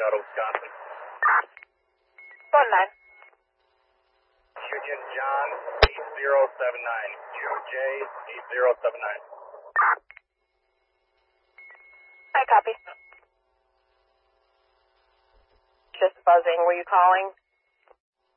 out of Wisconsin. Phone 9. Union John 8079. UJ 8079. Hi, copy. Just buzzing. Were you calling?